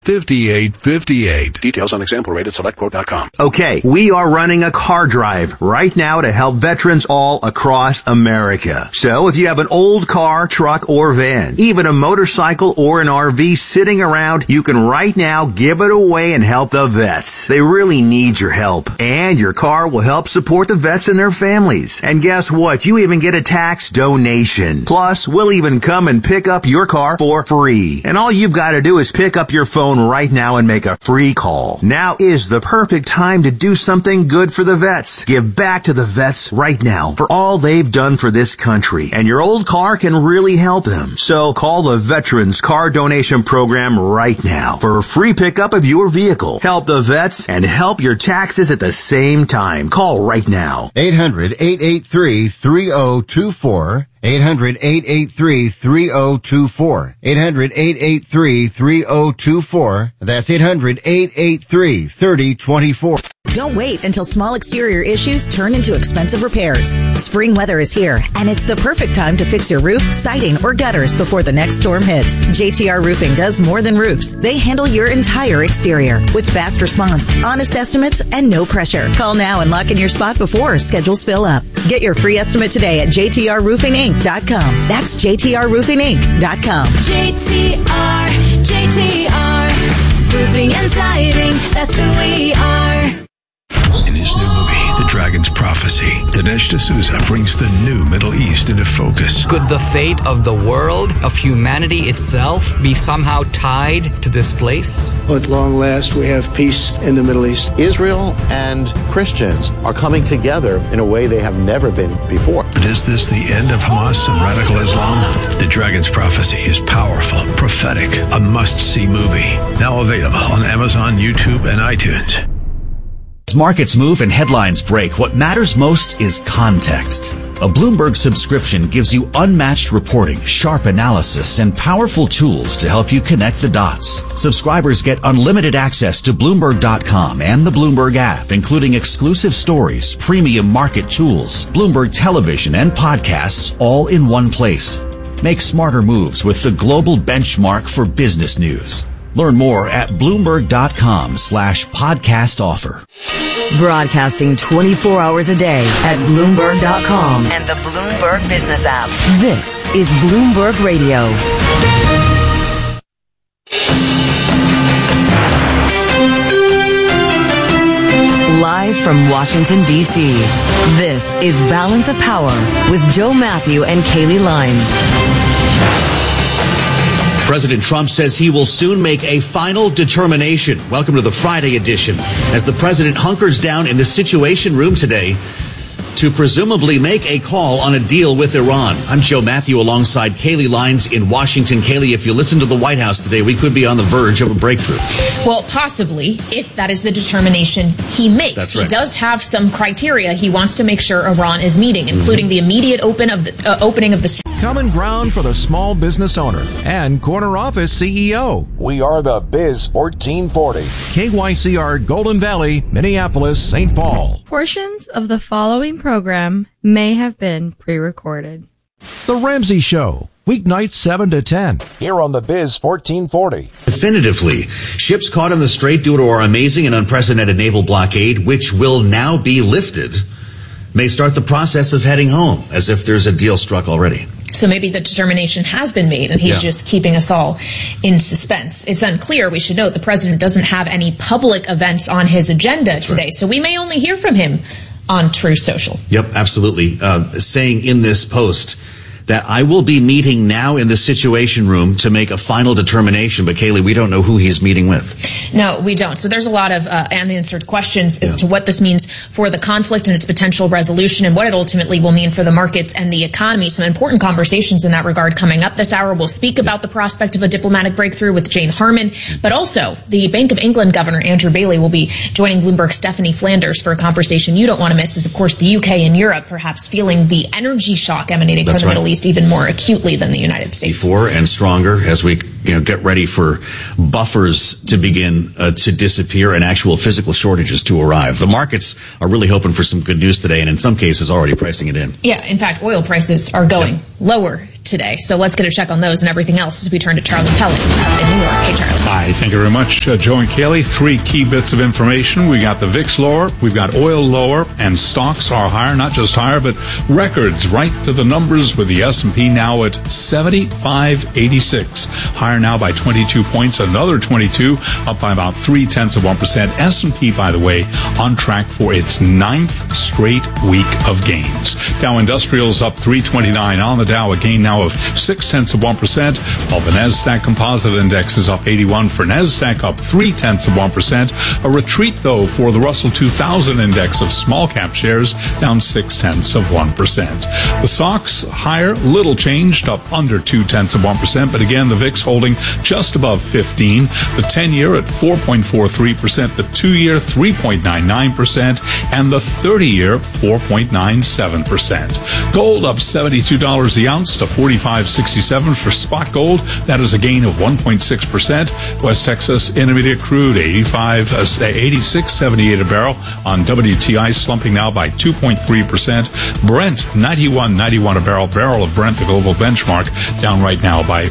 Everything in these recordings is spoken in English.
5858. Details on example rate at selectquote.com. Okay, we are running a car drive right now to help veterans all across America. So if you have an old car, truck, or van, even a motorcycle or an RV sitting around, you can right now give it away and help the vets. They really need your help. And your car will help support the vets and their families. And guess what? You even get a tax donation. Plus, we'll even come and pick up your car for free. And all you've got to do is pick up your phone right now and make a free call. Now is the perfect time to do something good for the vets. Give back to the vets right now for all they've done for this country. And your old car can really help them. So call the Veterans Car Donation Program right now for a free pickup of your vehicle. Help the vets and help your taxes at the same time. Call right now. 800-883-3024. 800-883-3024. 800-883-3024. That's 800-883-3024. Don't wait until small exterior issues turn into expensive repairs. Spring weather is here, and it's the perfect time to fix your roof, siding, or gutters before the next storm hits. JTR Roofing does more than roofs. They handle your entire exterior with fast response, honest estimates, and no pressure. Call now and lock in your spot before schedules fill up. Get your free estimate today at jtrroofinginc.com. That's jtrroofinginc.com. JTR, Roofing and Siding, that's who we are. In his new movie, The Dragon's Prophecy, Dinesh D'Souza brings the new Middle East into focus. Could the fate of the world, of humanity itself, be somehow tied to this place? At long last, we have peace in the Middle East. Israel and Christians are coming together in a way they have never been before. But is this the end of Hamas and radical Islam? The Dragon's Prophecy is powerful, prophetic, a must-see movie. Now available on Amazon, YouTube, and iTunes. As markets move and headlines break, what matters most is context. A Bloomberg subscription gives you unmatched reporting, sharp analysis, and powerful tools to help you connect the dots. Subscribers get unlimited access to Bloomberg.com and the Bloomberg app, including exclusive stories, premium market tools, Bloomberg television, and podcasts all in one place. Make smarter moves with the global benchmark for business news. Learn more at Bloomberg.com/podcast offer. Broadcasting 24 hours a day at Bloomberg.com and the Bloomberg Business app. This is Bloomberg Radio. Live from Washington, D.C., this is Balance of Power with Joe Matthew and Kaylee Lines. President Trump says he will soon make a final determination. Welcome to the Friday edition. As the president hunkers down in the Situation Room today to presumably make a call on a deal with Iran. I'm Joe Matthew alongside Kaylee Lines in Washington. Kaylee, if you listen to the White House today, we could be on the verge of a breakthrough. Well, possibly, if that is the determination he makes. That's right. He does have some criteria he wants to make sure Iran is meeting, including the immediate opening of the Common ground for the small business owner and corner office CEO. We are the Biz 1440. KYCR Golden Valley, Minneapolis, St. Paul. Portions of the following program may have been pre-recorded. The Ramsey Show, weeknights 7 to 10. Here on the Biz 1440. Definitively, ships caught in the strait due to our amazing and unprecedented naval blockade, which will now be lifted, may start the process of heading home, as if there's a deal struck already. So maybe the determination has been made, and he's just keeping us all in suspense. It's unclear. We should note the president doesn't have any public events on his agenda today, so we may only hear from him on Truth Social. Yep, absolutely. Saying in this post that I will be meeting now in the Situation Room to make a final determination. But, Kaylee, we don't know who he's meeting with. No, we don't. So there's a lot of unanswered questions as to what this means for the conflict and its potential resolution and what it ultimately will mean for the markets and the economy. Some important conversations in that regard coming up this hour. We'll speak about the prospect of a diplomatic breakthrough with Jane Harman, but also the Bank of England Governor Andrew Bailey will be joining Bloomberg's Stephanie Flanders for a conversation you don't want to miss, as, of course, the UK and Europe perhaps feeling the energy shock emanating from the Middle East even more acutely than the United States. Before and stronger as we get ready for buffers to begin to disappear and actual physical shortages to arrive. The markets are really hoping for some good news today, and in some cases already pricing it in. Yeah, in fact, oil prices are going lower today. So let's get a check on those and everything else as we turn to Charlie Pellet in New York. Hey, Charlie. Hi, thank you very much, Joe and Kaylee. 3 key bits of information. We got the VIX lower, we've got oil lower, and stocks are higher, not just higher, but records right to the numbers with the S&P now at 75.86. Higher now by 22 points, another 22, up by about 0.3%. S&P, by the way, on track for its 9th straight week of gains. Dow Industrials up 329 on the Dow, a gain now of 0.6%, while the NASDAQ Composite Index is up 81 for NASDAQ, up 0.3%. A retreat, though, for the Russell 2000 Index of small cap shares, down 0.6%. The SOX higher, little changed, up under 0.2%, but again, the VIX holding just above 15. The 10-year at 4.43%, the 2-year 3.99%, and the 30-year 4.97%. Gold up $72 the ounce to $45.67 for spot gold. That is a gain of 1.6%. West Texas Intermediate crude 86.78 a barrel on WTI, slumping now by 2.3%. Brent 91.91 a barrel of Brent, the global benchmark, down right now by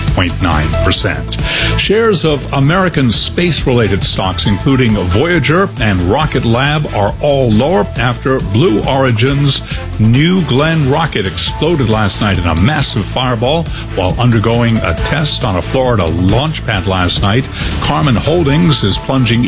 1.9%. Shares of American space-related stocks, including Voyager and Rocket Lab, are all lower after Blue Origin's New Glenn rocket exploded last night in a massive fireball while undergoing a test on a Florida launch pad last night. Carmen Holdings is plunging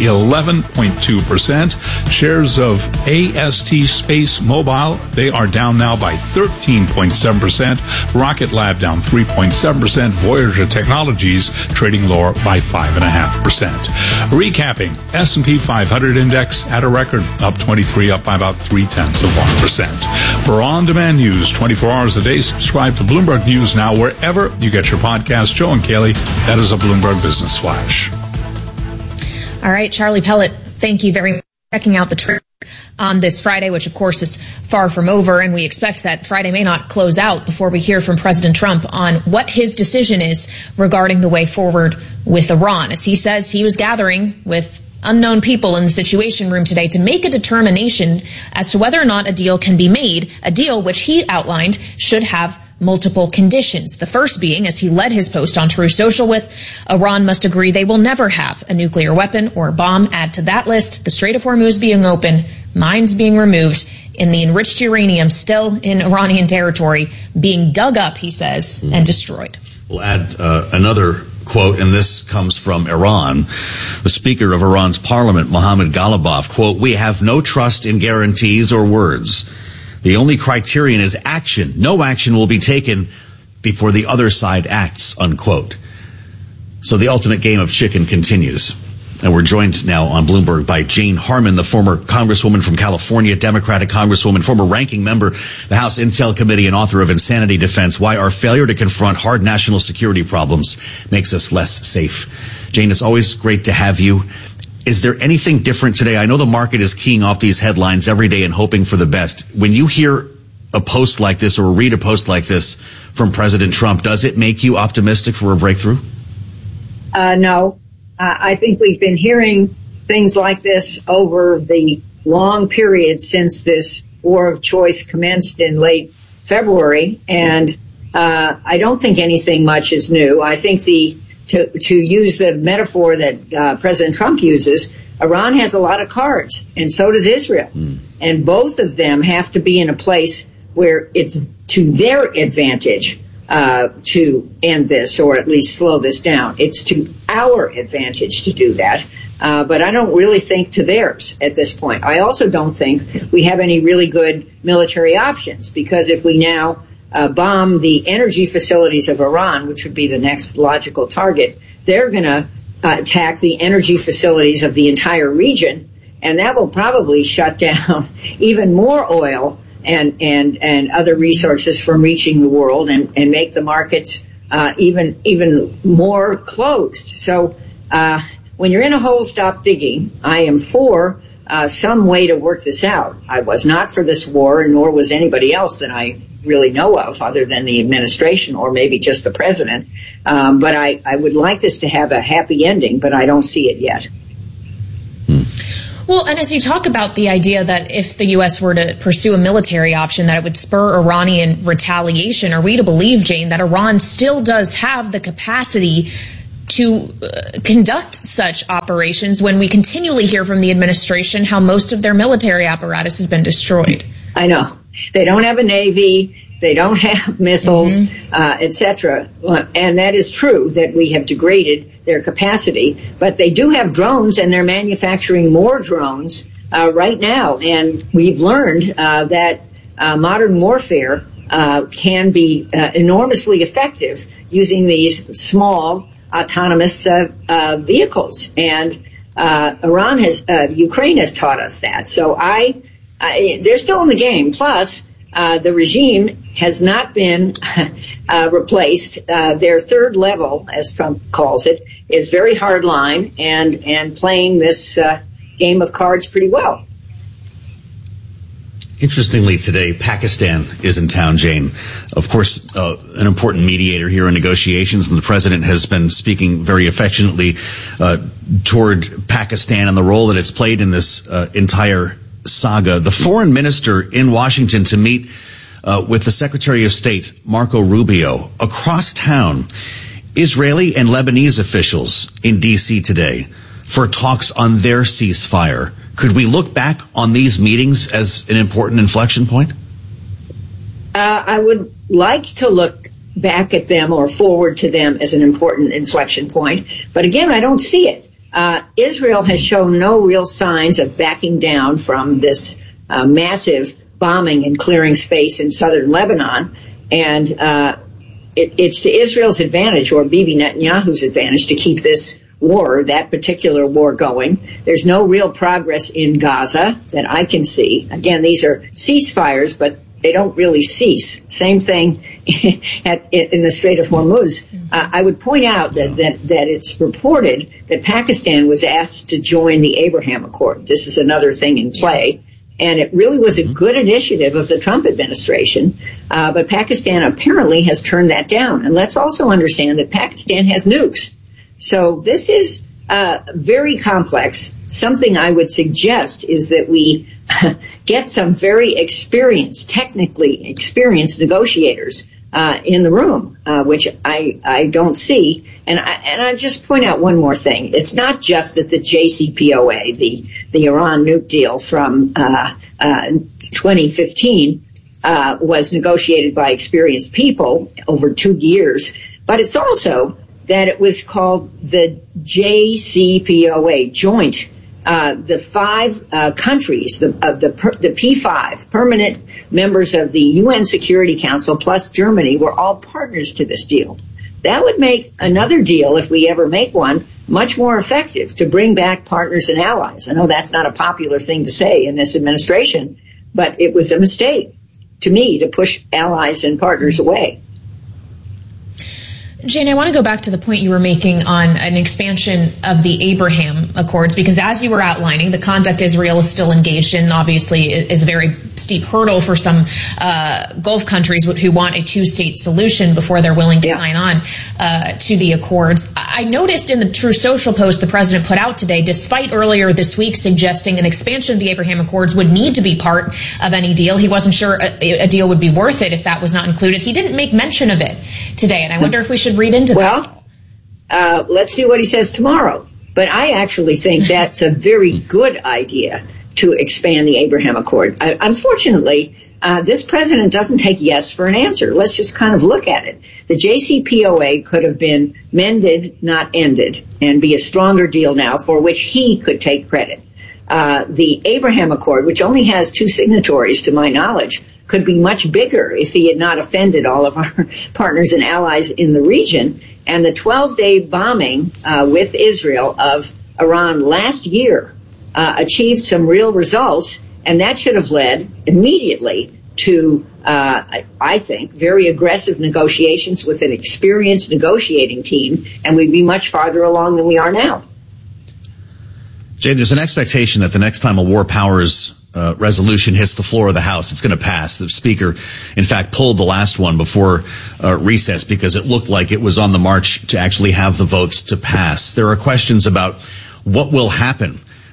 11.2%. Shares of AST Space Mobile, they are down now by 13.7%. Rocket Lab down 3.7%. Voyager Technologies trading lower by 5.5%. Recapping, S&P 500 index at a record, up 23, up by about 0.3%. For on-demand news 24 hours a day, subscribe to Bloomberg News Now wherever you get your podcast. Joe and Kaylee, that is a Bloomberg Business Flash. All right, Charlie Pellet, thank you very much for checking out the trade on this Friday, which of course is far from over, and we expect that Friday may not close out before we hear from President Trump on what his decision is regarding the way forward with Iran. As he says, he was gathering with unknown people in the Situation Room today to make a determination as to whether or not a deal can be made, a deal which he outlined should have multiple conditions. The first being, as he led his post on Truth Social with, Iran must agree they will never have a nuclear weapon or bomb. Add to that list the Strait of Hormuz being open, mines being removed, and the enriched uranium still in Iranian territory being dug up, he says, and destroyed. We'll add another quote, and this comes from Iran. The Speaker of Iran's parliament, Mohammad Ghalibaf, quote, "We have no trust in guarantees or words. The only criterion is action. No action will be taken before the other side acts," unquote. So the ultimate game of chicken continues. And we're joined now on Bloomberg by Jane Harman, the former Congresswoman from California, Democratic Congresswoman, former ranking member, the House Intel Committee, and author of Insanity Defense, Why Our Failure to Confront Hard National Security Problems Makes Us Less Safe. Jane, it's always great to have you. Is there anything different today? I know the market is keying off these headlines every day and hoping for the best. When you hear a post like this or read a post like this from President Trump, does it make you optimistic for a breakthrough? No. I think we've been hearing things like this over the long period since this war of choice commenced in late February, and I don't think anything much is new. I think to use the metaphor that President Trump uses, Iran has a lot of cards, and so does Israel. And both of them have to be in a place where it's to their advantage to end this, or at least slow this down. It's to our advantage to do that, but I don't really think to theirs at this point. I also don't think we have any really good military options, because if we now bomb the energy facilities of Iran, which would be the next logical target, they're going to attack the energy facilities of the entire region, and that will probably shut down even more oil and other resources from reaching the world, and make the markets even more closed. So when you're in a hole, stop digging. I am for some way to work this out. I was not for this war, nor was anybody else that I really know of, other than the administration or maybe just the president. But I would like this to have a happy ending, but I don't see it yet. Well, and as you talk about the idea that if the U.S. were to pursue a military option, that it would spur Iranian retaliation, are we to believe, Jane, that Iran still does have the capacity to conduct such operations when we continually hear from the administration how most of their military apparatus has been destroyed? I know. They don't have a navy. They don't have missiles, etc. And that is true that we have degraded their capacity. But they do have drones, and they're manufacturing more drones right now. And we've learned that modern warfare can be enormously effective using these small autonomous vehicles. And Ukraine has taught us that. So they're still in the game. Plus, the regime has not been replaced. Their third level, as Trump calls it, is very hard line and playing this game of cards pretty well. Interestingly, today, Pakistan is in town, Jane. Of course, an important mediator here in negotiations, and the president has been speaking very affectionately toward Pakistan and the role that it's played in this entire saga. The foreign minister in Washington to meet with the Secretary of State, Marco Rubio, across town. Israeli and Lebanese officials in D.C. today for talks on their ceasefire. Could we look back on these meetings as an important inflection point? I would like to look back at them or forward to them as an important inflection point. But again, I don't see it. Israel has shown no real signs of backing down from this massive bombing and clearing space in southern Lebanon. And it's to Israel's advantage, or Bibi Netanyahu's advantage, to keep this war, that particular war, going. There's no real progress in Gaza that I can see. Again, these are ceasefires, but they don't really cease. Same thing in the Strait of Hormuz. I would point out that it's reported that Pakistan was asked to join the Abraham Accord. This is another thing in play. And it really was a good initiative of the Trump administration. But Pakistan apparently has turned that down. And let's also understand that Pakistan has nukes. So this is very complex. Something I would suggest is that we get some very technically experienced negotiators in the room, which I don't see. And I just point out one more thing. It's not just that the JCPOA, the Iran nuke deal from 2015, was negotiated by experienced people over 2 years, but it's also that it was called the JCPOA, joint. The 5 countries, the P5, permanent members of the UN Security Council, plus Germany, were all partners to this deal. That would make another deal, if we ever make one, much more effective to bring back partners and allies. I know that's not a popular thing to say in this administration, but it was a mistake to me to push allies and partners away. Jane, I want to go back to the point you were making on an expansion of the Abraham Accords, because as you were outlining, the conduct Israel is still engaged in obviously is a very steep hurdle for some Gulf countries who want a two-state solution before they're willing to sign on to the accords. I noticed in the True Social post the president put out today, despite earlier this week suggesting an expansion of the Abraham Accords would need to be part of any deal. He wasn't sure a deal would be worth it if that was not included. He didn't make mention of it today, and I wonder if we should read into that. Well, let's see what he says tomorrow. But I actually think that's a very good idea to expand the Abraham Accord. Unfortunately, this president doesn't take yes for an answer. Let's just kind of look at it. The JCPOA could have been mended, not ended, and be a stronger deal now for which he could take credit. The Abraham Accord, which only has 2 signatories to my knowledge, could be much bigger if he had not offended all of our partners and allies in the region. And the 12-day bombing with Israel of Iran last year achieved some real results, and that should have led immediately to, I think, very aggressive negotiations with an experienced negotiating team, and we'd be much farther along than we are now. Jay, there's an expectation that the next time a war powers resolution hits the floor of the House, it's going to pass. The Speaker, in fact, pulled the last one before recess because it looked like it was on the march to actually have the votes to pass. There are questions about what will happen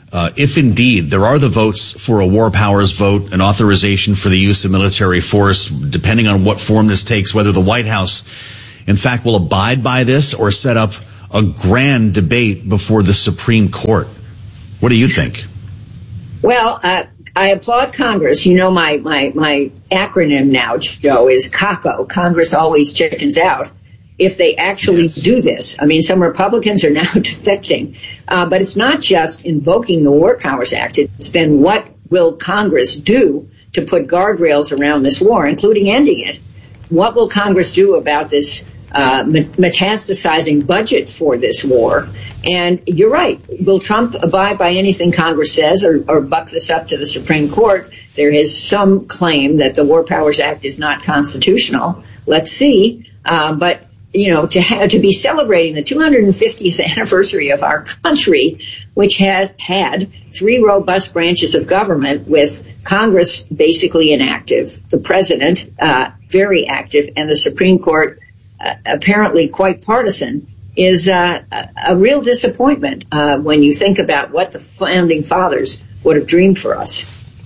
if indeed there are the votes for a war powers vote, an authorization for the use of military force, depending on what form this takes, whether the White House, in fact, will abide by this or set up a grand debate before the Supreme Court. What do you think? Well, I applaud Congress. You know, my acronym now, Joe, is CACO. Congress always chickens out. If they actually do this. I mean, some Republicans are now defecting. But it's not just invoking the War Powers Act. It's then what will Congress do to put guardrails around this war, including ending it? What will Congress do about this metastasizing budget for this war? And you're right. Will Trump abide by anything Congress says or buck this up to the Supreme Court? There is some claim that the War Powers Act is not constitutional. Let's see. But you know, to be celebrating the 250th anniversary of our country, which has had 3 robust branches of government with Congress basically inactive, the president very active, and the Supreme Court apparently quite partisan, is a real disappointment when you think about what the founding fathers would have dreamed for us.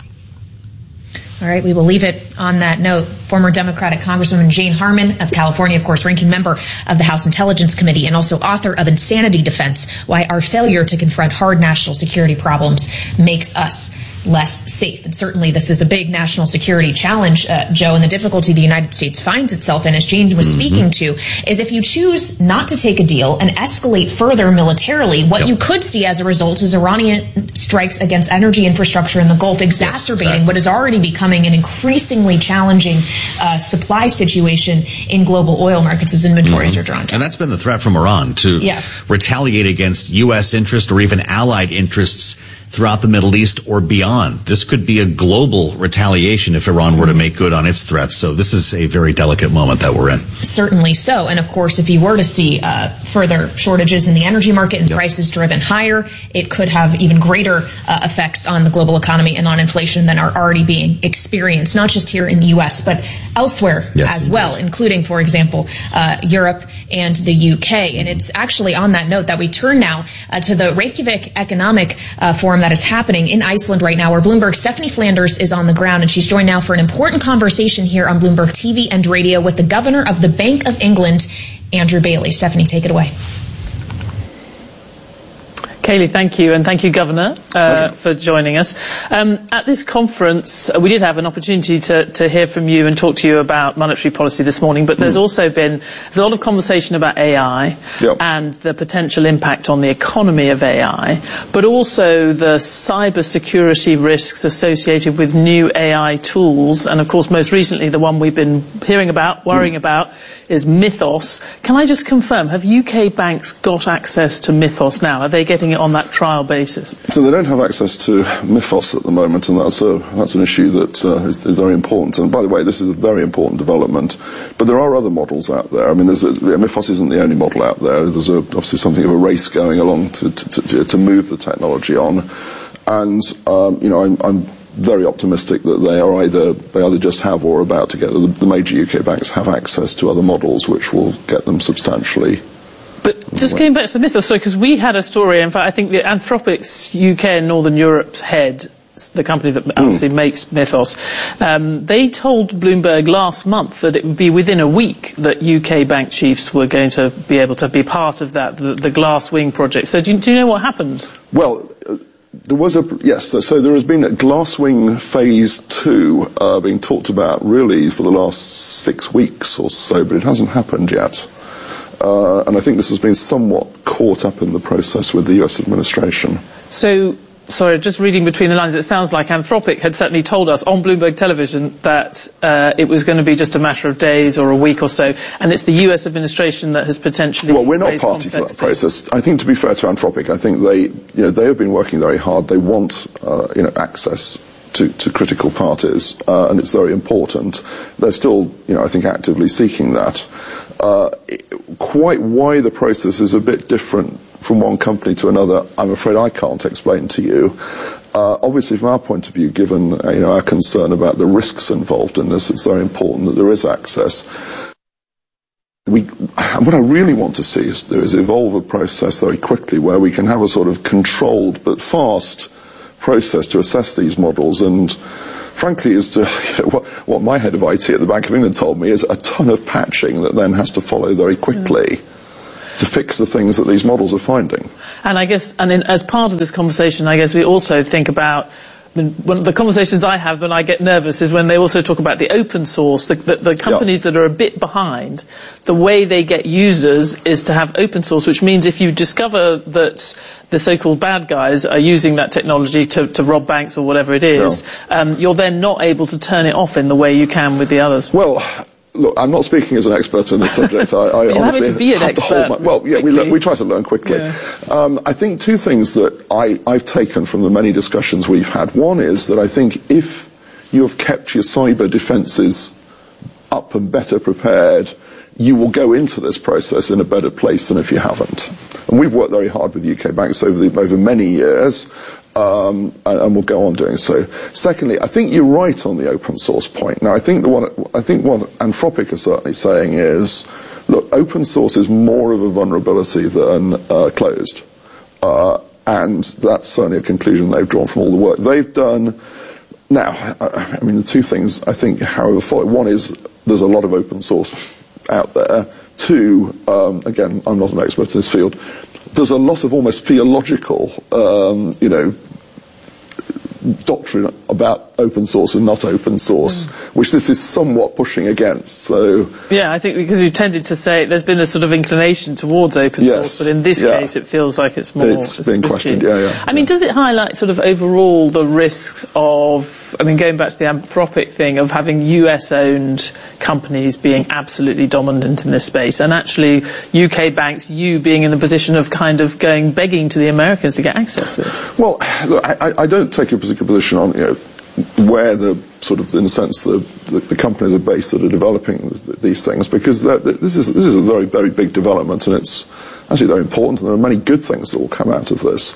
All right, we will leave it on that note. Former Democratic Congresswoman Jane Harman of California, of course, ranking member of the House Intelligence Committee and also author of Insanity Defense, Why Our Failure to Confront Hard National Security Problems Makes Us Less Safe. And certainly this is a big national security challenge, Joe, and the difficulty the United States finds itself in, as Jane was speaking to, is if you choose not to take a deal and escalate further militarily, what you could see as a result is Iranian strikes against energy infrastructure in the Gulf, exacerbating what is already becoming an increasingly challenging supply situation in global oil markets as inventories are drawn down. And that's been the threat from Iran, to retaliate against U.S. interest or even allied interests throughout the Middle East or beyond. This could be a global retaliation if Iran were to make good on its threats. So this is a very delicate moment that we're in. Certainly so. And of course, if you were to see further shortages in the energy market and prices driven higher, it could have even greater effects on the global economy and on inflation than are already being experienced, not just here in the U.S., but elsewhere as well, including, for example, Europe and the UK. And it's actually on that note that we turn now to the Reykjavik Economic Forum that is happening in Iceland right now, where Bloomberg's Stephanie Flanders is on the ground, and she's joined now for an important conversation here on Bloomberg TV and radio with the governor of the Bank of England, Andrew Bailey. Stephanie, take it away. Kayleigh, thank you, and thank you, Governor, for joining us. At this conference, we did have an opportunity to hear from you and talk to you about monetary policy this morning, but there's also been a lot of conversation about AI and the potential impact on the economy of AI, but also the cyber security risks associated with new AI tools, and of course, most recently, the one we've been hearing about, worrying about, is Mythos. Can I just confirm, have UK banks got access to Mythos now? Are they getting it on that trial basis? So they don't have access to Mythos at the moment, and that's an issue that is very important. And by the way, this is a very important development. But there are other models out there. I mean, Mythos isn't the only model out there. There's obviously something of a race going along to move the technology on. And I'm very optimistic that they either just have or are about to get, the major UK banks have access to other models which will get them substantially. But just going back to the Mythos, because we had a story, in fact, I think the Anthropic's UK and Northern Europe head, the company that obviously makes Mythos, they told Bloomberg last month that it would be within a week that UK bank chiefs were going to be able to be part of that, the Glasswing project. So do you know what happened? Well, there was so there has been a Glasswing Phase 2 being talked about really for the last 6 weeks or so, but it hasn't happened yet. And I think this has been somewhat caught up in the process with the US administration. So, sorry, just reading between the lines, it sounds like Anthropic had certainly told us on Bloomberg Television that it was going to be just a matter of days or a week or so, and it's the US administration that has potentially... Well, we're not party to that process. I think, to be fair to Anthropic, I think they have been working very hard. They want access to critical parties, and it's very important. They're still, I think, actively seeking that. Quite why the process is a bit different from one company to another, I'm afraid I can't explain to you. Obviously, from our point of view, given our concern about the risks involved in this, it's very important that there is access. what I really want to see us do is evolve a process very quickly where we can have a sort of controlled but fast process to assess these models. And frankly, as to what my head of IT at the Bank of England told me, is a ton of patching that then has to follow very quickly to fix the things that these models are finding. And I guess, as part of this conversation, I guess we also think about, one of the conversations I have when I get nervous is when they also talk about the open source, the companies that are a bit behind. The way they get users is to have open source, which means if you discover that the so-called bad guys are using that technology to rob banks or whatever it is, you're then not able to turn it off in the way you can with the others. Well, look, I'm not speaking as an expert in this subject. I You're honestly having to be an expert. We try to learn quickly. Yeah. I think two things that I've taken from the many discussions we've had. One is that I think if you have kept your cyber defences up and better prepared, you will go into this process in a better place than if you haven't. And we've worked very hard with UK banks over many years. And we'll go on doing so. Secondly, I think you're right on the open source point. Now, I think what Anthropic are certainly saying is, look, open source is more of a vulnerability than closed, and that's certainly a conclusion they've drawn from all the work they've done. Now, I mean, the two things I think, however, follow. One is there's a lot of open source out there. Two, again, I'm not an expert in this field. There's a lot of almost theological, doctrine about open source and not open source, which this is somewhat pushing against. So yeah, I think because we've tended to say there's been a sort of inclination towards open source, but in this case it feels like it's more. It's being questioned. I mean, does it highlight sort of overall the risks of? I mean, going back to the Anthropic thing of having US-owned companies being absolutely dominant in this space, and actually UK banks, you being in the position of kind of going begging to the Americans to get access to it? Well, look, I don't take a particular position on where the sort of, in a sense, the companies are based that are developing these things, because this is a very, very big development, and it's actually very important, and there are many good things that will come out of this.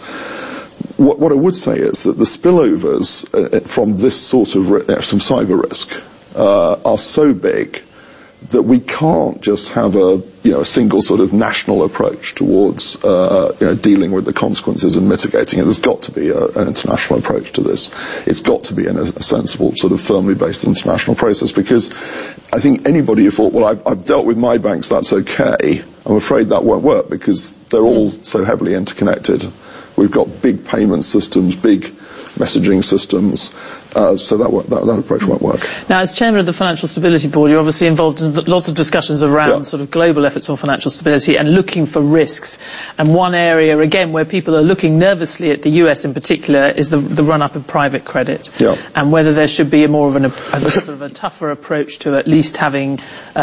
What I would say is that the spillovers from this sort of from cyber risk are so big that we can't just have a single sort of national approach towards dealing with the consequences and mitigating it. There's got to be an international approach to this. It's got to be in a sensible, sort of firmly based international process, because I think anybody who thought, well, I've dealt with my banks, that's okay, I'm afraid that won't work, because they're all so heavily interconnected. We've got big payment systems, big messaging systems, so that approach won't work. Now, as chairman of the Financial Stability Board, you're obviously involved in lots of discussions around sort of global efforts on financial stability and looking for risks. And one area, again, where people are looking nervously at the US in particular is the run-up in private credit, and whether there should be more of a sort of a tougher approach to at least having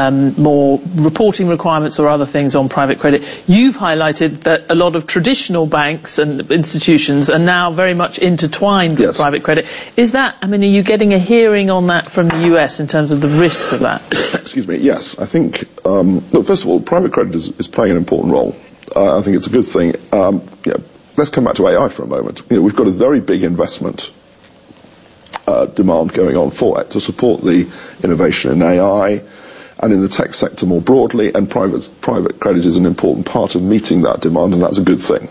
more reporting requirements or other things on private credit. You've highlighted that a lot of traditional banks and institutions are now very much intertwined with private credit. Is that, I mean, are you getting a hearing on that from the US in terms of the risks of that? Excuse me, yes. I think, look, first of all, private credit is playing an important role. I think it's a good thing. Let's come back to AI for a moment. We've got a very big investment demand going on for it to support the innovation in AI and in the tech sector more broadly, and private credit is an important part of meeting that demand, and that's a good thing.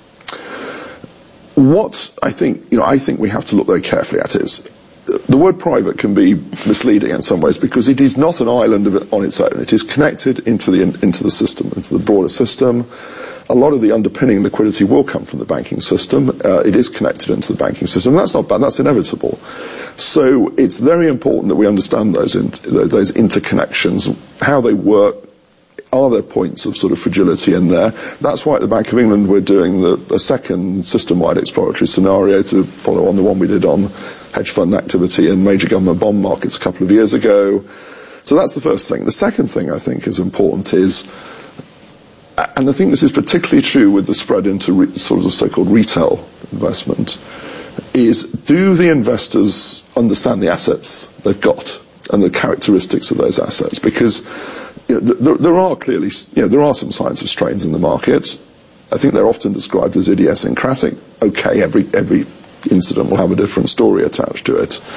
What I think we have to look very carefully at is the word private can be misleading in some ways, because it is not an island on its own. It is connected into the system, into the broader system. A lot of the underpinning liquidity will come from the banking system. It is connected into the banking system. That's not bad. That's inevitable. So it's very important that we understand those interconnections, how they work. Are there points of sort of fragility in there? That's why at the Bank of England we're doing a second system-wide exploratory scenario to follow on the one we did on hedge fund activity and major government bond markets a couple of years ago. So that's the first thing. The second thing I think is important is, and I think this is particularly true with the spread into sort of so-called retail investment, is do the investors understand the assets they've got and the characteristics of those assets? Because there are clearly, there are some signs of strains in the market. I think they're often described as idiosyncratic. Okay, every incident will have a different story attached to it.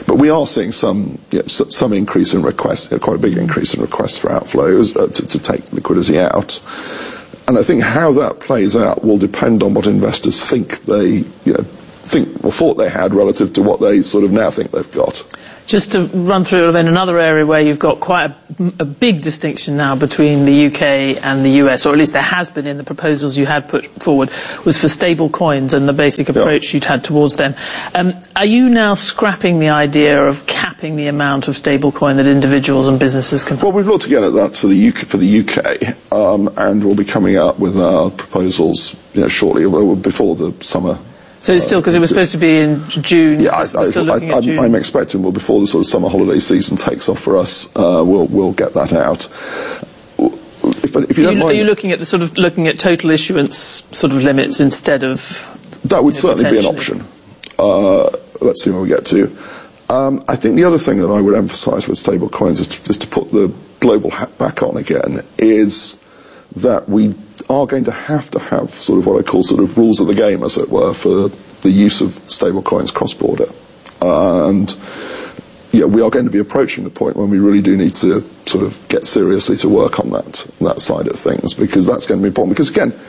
But we are seeing some increase in requests, quite a big increase in requests for outflows to take liquidity out. And I think how that plays out will depend on what investors think they, thought they had relative to what they sort of now think they've got. Just to run through then another area where you've got quite a big distinction now between the UK and the US, or at least there has been in the proposals you had put forward, was for stable coins and the basic approach you'd had towards them. Are you now scrapping the idea of capping the amount of stable coin that individuals and businesses can... Well, we've looked again at that for the UK, and we'll be coming out with our proposals shortly, before the summer. So it's still, because it was supposed to be in June. Yeah, June. I'm expecting before the sort of summer holiday season takes off for us, we'll get that out. If you don't mind, are you looking at looking at total issuance sort of limits instead of? That would certainly be an option. Let's see where we get to. I think the other thing that I would emphasise with stable coins is to put the global hat back on again, is that we are going to have sort of what I call sort of rules of the game, as it were, for the use of stable coins cross-border. And we are going to be approaching the point when we really do need to sort of get seriously to work on that side of things, because that's going to be important. Because again,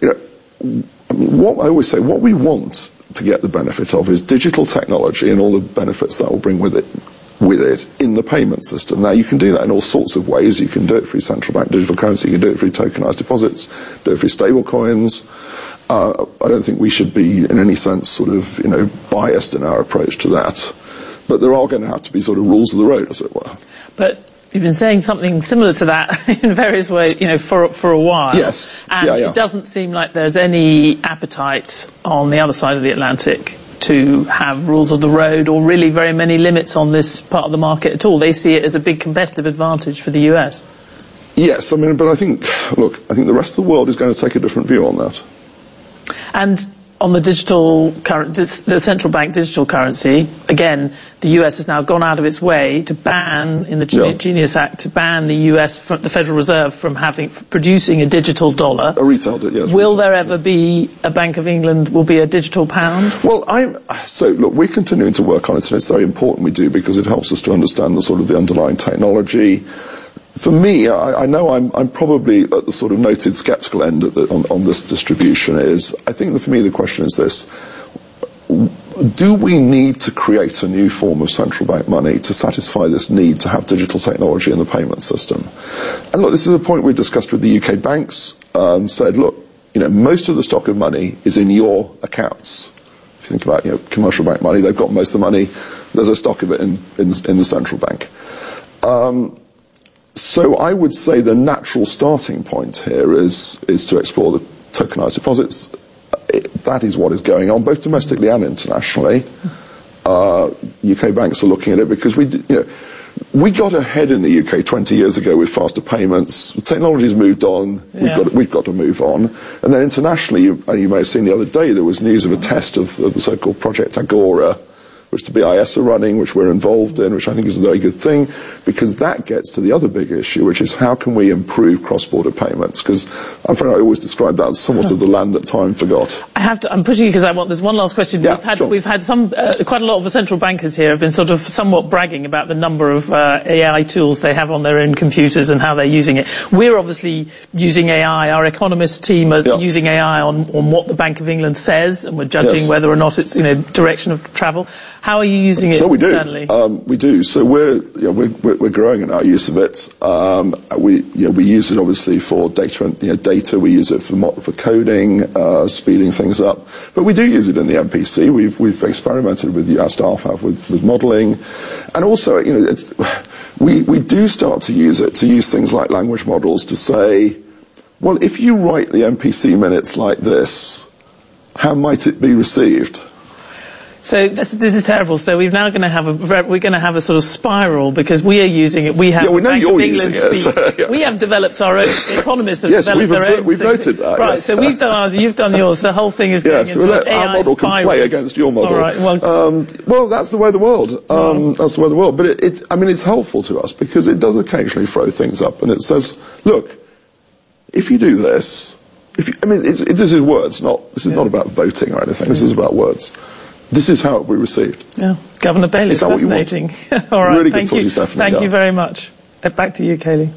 what I always say, what we want to get the benefit of is digital technology and all the benefits that will bring with it in the payment system. Now, you can do that in all sorts of ways. You can do it through central bank digital currency, you can do it through tokenized deposits, do it through stable coins. I don't think we should be in any sense sort of biased in our approach to that, but there are going to have to be sort of rules of the road, as it were. But you've been saying something similar to that in various ways, for a while. Yes. And it doesn't seem like there's any appetite on the other side of the Atlantic to have rules of the road or really very many limits on this part of the market at all. They see it as a big competitive advantage for the US. Yes, but I think the rest of the world is going to take a different view on that. And on the the central bank digital currency, again, the US has now gone out of its way to ban, in the Genius Act, to ban the US, the Federal Reserve, from producing a digital dollar. A retail, yes. Will there ever be a Bank of England, will be a digital pound? Well, we're continuing to work on it, and it's very important we do, because it helps us to understand the underlying technology. For me, I know I'm probably at the sort of noted sceptical end on this distribution. I think for me the question is this: do we need to create a new form of central bank money to satisfy this need to have digital technology in the payment system? And look, this is a point we discussed with the UK banks. Said, look, most of the stock of money is in your accounts. If you think about commercial bank money, they've got most of the money. There's a stock of it in the central bank. So I would say the natural starting point here is to explore the tokenized deposits. That is what is going on, both domestically and internationally. UK banks are looking at it because we got ahead in the UK 20 years ago with faster payments. The technology's moved on. We've got to move on. And then internationally, you may have seen the other day, there was news of a test of the so-called Project Agora, which the BIS are running, which we're involved in, which I think is a very good thing, because that gets to the other big issue, which is how can we improve cross-border payments? Because I'm afraid I always describe that as somewhat of the land that time forgot. I'm pushing you because there's one last question. Yeah, we've had quite a lot of the central bankers here have been sort of somewhat bragging about the number of AI tools they have on their own computers and how they're using it. We're obviously using AI. Our economist team are using AI on what the Bank of England says, and we're judging whether or not it's direction of travel. How are you using it internally? We do. So we're growing in our use of it. We use it obviously for data. We use it for coding, speeding things up. But we do use it in the MPC. We've experimented with, our staff have, with modelling, and also we do start to use it to use things like language models to say, well, if you write the MPC minutes like this, how might it be received? So this is terrible. So we're now going to have a sort of spiral, because we are using it. We have we know Bank you're of England using it. We have developed our own. Economists have yes, developed their own. We've noted that. Right. Yes. So we've done ours. You've done yours. The whole thing is going into an AI our model spiral. can play against your model. All right. Well, that's the way of the world. That's the way of the world. But it's helpful to us because it does occasionally throw things up, and it says, look, if you do this, this is words. This is not about voting or anything. This is about words. This is how it will be received. Yeah. Governor Bailey, is that fascinating. What you want? All right, really thank you. Thank you very much. Back to you, Kaylee.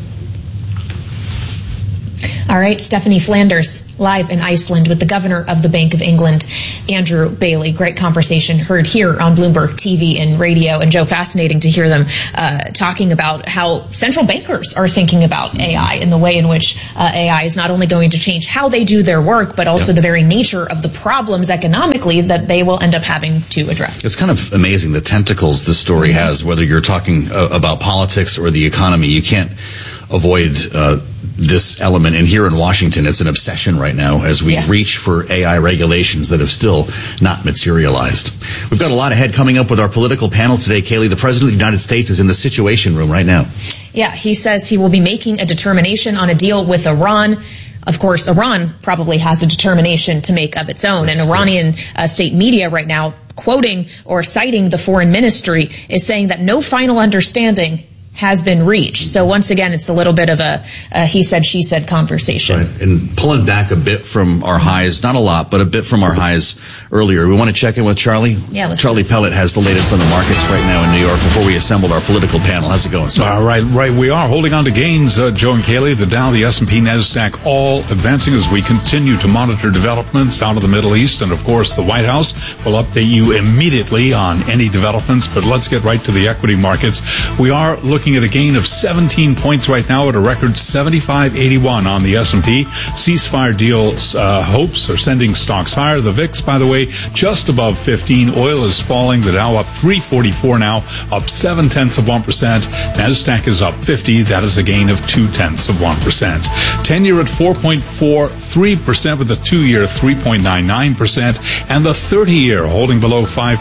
All right, Stephanie Flanders, live in Iceland with the governor of the Bank of England, Andrew Bailey. Great conversation heard here on Bloomberg TV and radio. And Joe, fascinating to hear them talking about how central bankers are thinking about AI and the way in which AI is not only going to change how they do their work, but also the very nature of the problems economically that they will end up having to address. It's kind of amazing the tentacles this story has, whether you're talking about politics or the economy. You can't avoid this element. And here in Washington, it's an obsession right now as we reach for AI regulations that have still not materialized. We've got a lot ahead coming up with our political panel today. Kaylee, the President of the United States is in the Situation Room right now. Yeah, he says he will be making a determination on a deal with Iran. Of course, Iran probably has a determination to make of its own. And Iranian state media right now, quoting or citing the foreign ministry, is saying that no final understanding has been reached. So once again, it's a little bit of a he said, she said conversation. Right. And pulling back a bit from our highs, not a lot, but a bit from our highs earlier. We want to check in with Charlie. Yeah, Charlie Pellet has the latest on the markets right now in New York before we assembled our political panel. How's it going, sir? Right. We are holding on to gains, Joe and Kaylee. The Dow, the S&P, NASDAQ all advancing as we continue to monitor developments out of the Middle East. And, of course, the White House will update you immediately on any developments. But let's get right to the equity markets. We are looking at a gain of 17 points right now at a record 75.81 on the S&P. Ceasefire deals hopes are sending stocks higher. The VIX, by the way, just above 15. Oil is falling. The Dow up 344 now, up 0.7%. NASDAQ is up 50. That is a gain of 0.2%. 10-year at 4.43% with the 2-year 3.99%. And the 30-year holding below 5%,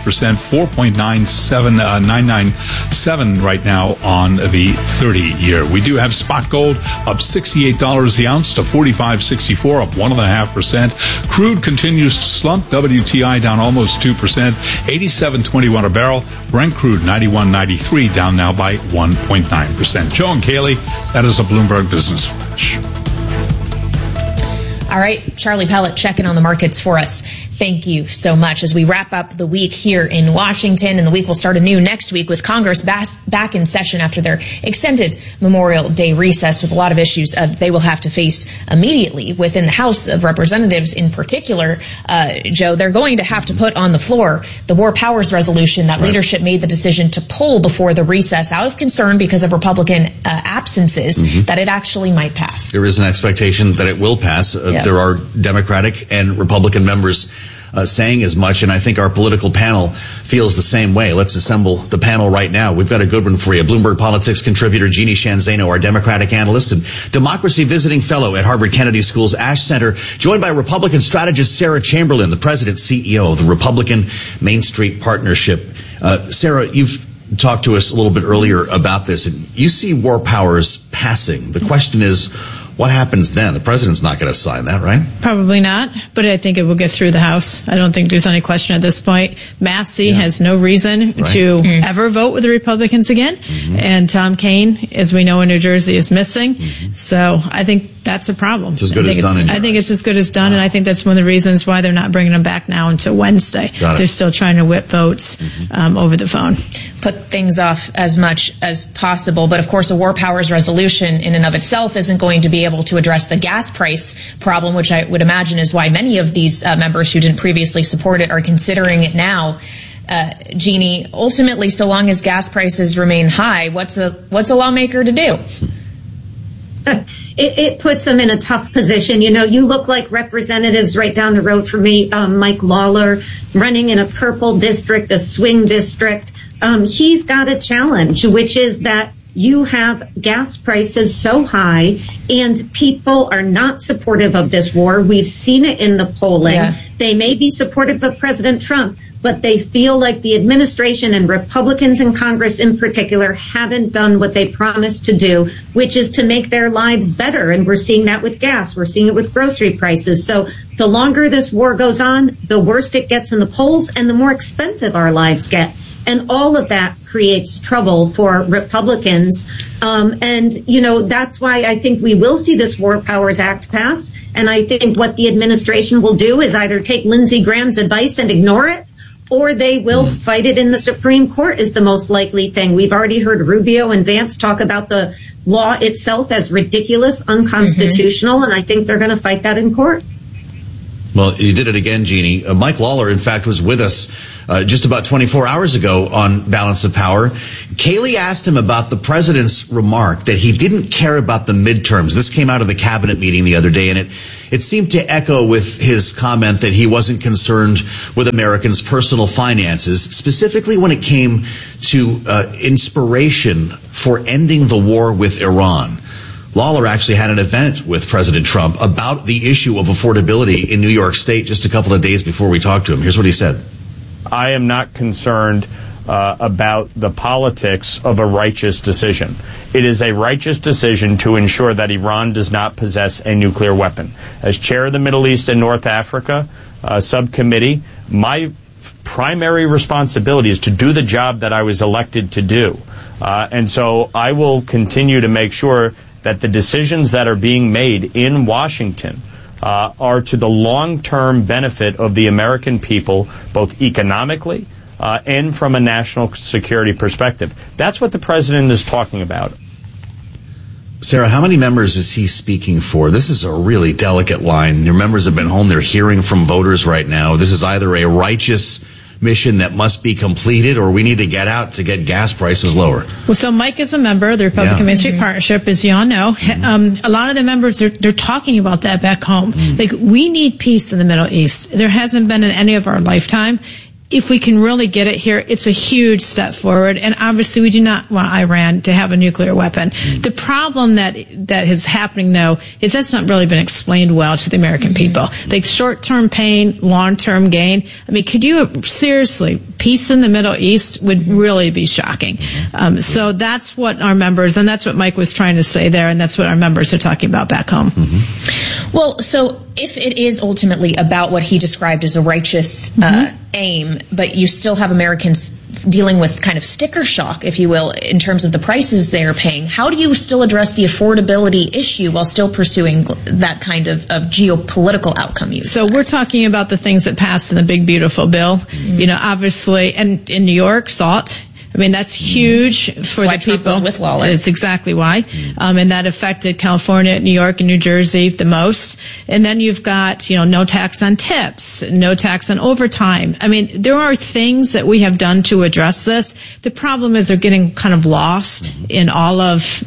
4.997 right now on the 30-year. We do have spot gold up $68 the ounce to $45.64, up 1.5%. Crude continues to slump. WTI down almost 2%, 87.21 a barrel. Brent crude 91.93, down now by 1.9%. Joe and Kaylee, that is a Bloomberg Business Flash. All right, Charlie Pellet checking on the markets for us. Thank you so much. As we wrap up the week here in Washington, and the week will start anew next week with Congress back in session after their extended Memorial Day recess with a lot of issues they will have to face immediately within the House of Representatives in particular. Joe, they're going to have to put on the floor the War Powers Resolution that leadership made the decision to pull before the recess out of concern because of Republican absences, that it actually might pass. There is an expectation that it will pass. There are Democratic and Republican members saying as much, and I think our political panel feels the same way. Let's assemble the panel right now. We've got a good one for you. Bloomberg Politics contributor Jeannie Sheehan Zaino, our Democratic analyst and Democracy Visiting Fellow at Harvard Kennedy School's Ash Center, joined by Republican strategist Sarah Chamberlain, the President CEO of the Republican Main Street Partnership. Sarah, you've talked to us a little bit earlier about this. You see War Powers passing. The question is, what happens then? The president's not going to sign that, right? Probably not, but I think it will get through the House. I don't think there's any question at this point. Massey has no reason to ever vote with the Republicans again, and Tom Kean, as we know in New Jersey, is missing. So I think that's a problem. It's as good as done. I think it's as good as done, and I think that's one of the reasons why they're not bringing them back now until Wednesday. They're still trying to whip votes over the phone. Put things off as much as possible, but of course a War Powers resolution in and of itself isn't going to be able to address the gas price problem, which I would imagine is why many of these members who didn't previously support it are considering it now. Jeannie, ultimately, so long as gas prices remain high, what's a lawmaker to do? It puts them in a tough position. You know, you look like representatives right down the road from me, Mike Lawler, running in a purple district, a swing district. He's got a challenge, which is that you have gas prices so high and people are not supportive of this war. We've seen it in the polling. They may be supportive of President Trump, but they feel like the administration and Republicans in Congress in particular haven't done what they promised to do, which is to make their lives better. And we're seeing that with gas. We're seeing it with grocery prices. So the longer this war goes on, the worse it gets in the polls and the more expensive our lives get. And all of that creates trouble for Republicans. And, you know, that's why I think we will see this War Powers Act pass. And I think what the administration will do is either take Lindsey Graham's advice and ignore it, or they will fight it in the Supreme Court is the most likely thing. We've already heard Rubio and Vance talk about the law itself as ridiculous, unconstitutional, and I think they're going to fight that in court. Well, you did it again, Jeannie. Mike Lawler, in fact, was with us just about 24 hours ago on Balance of Power. Kayleigh asked him about the president's remark that he didn't care about the midterms. This came out of the cabinet meeting the other day, and it seemed to echo with his comment that he wasn't concerned with Americans' personal finances, specifically when it came to inspiration for ending the war with Iran. Lawler actually had an event with President Trump about the issue of affordability in New York State just a couple of days before we talked to him. Here's what he said. I am not concerned about the politics of a righteous decision. It is a righteous decision to ensure that Iran does not possess a nuclear weapon. As chair of the Middle East and North Africa subcommittee, my primary responsibility is to do the job that I was elected to do. And so I will continue to make sure that the decisions that are being made in Washington are to the long-term benefit of the American people, both economically and from a national security perspective. That's what the president is talking about. Sarah, how many members is he speaking for? This is a really delicate line. Your members have been home. They're hearing from voters right now. This is either a righteous mission that must be completed, or we need to get out to get gas prices lower. Well, so Mike is a member of the Republican Main Street Partnership, as you all know. A lot of the members, they're talking about that back home. Like, we need peace in the Middle East. There hasn't been in any of our lifetime. If we can really get it here, it's a huge step forward. And obviously, we do not want Iran to have a nuclear weapon. The problem that is happening, though, is that's not really been explained well to the American people. Like, short-term pain, long-term gain. I mean, could you seriously, peace in the Middle East would really be shocking. So that's what our members, and that's what Mike was trying to say there, and that's what our members are talking about back home. Well, so if it is ultimately about what he described as a righteous aim, but you still have Americans dealing with kind of sticker shock, if you will, in terms of the prices they are paying, how do you still address the affordability issue while still pursuing that kind of geopolitical outcome? So we're talking about the things that passed in the big, beautiful bill. You know, obviously, and in New York, SALT. I mean, that's huge for the people. Trump was with Lawler. It's exactly why. And that affected California, New York, and New Jersey the most. And then you've got, no tax on tips, no tax on overtime. I mean, there are things that we have done to address this. The problem is they're getting kind of lost in all of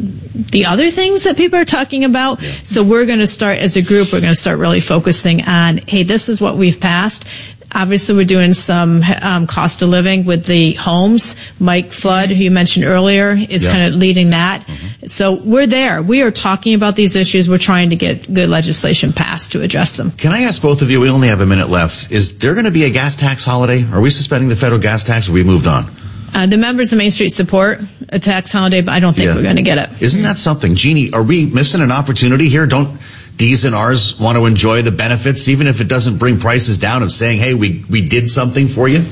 the other things that people are talking about. So we're going to start, as a group, we're going to start really focusing on, hey, this is what we've passed. Obviously, we're doing some cost of living with the homes. Mike Flood, who you mentioned earlier, is kind of leading that. So we're there. We are talking about these issues. We're trying to get good legislation passed to address them. Can I ask both of you, we only have a minute left, is there going to be a gas tax holiday? Are we suspending the federal gas tax, or we moved on? The members of Main Street support a tax holiday, but I don't think we're going to get it. Isn't that something? Jeannie, are we missing an opportunity here? Don't D's and R's want to enjoy the benefits, even if it doesn't bring prices down, of saying, hey, we did something for you?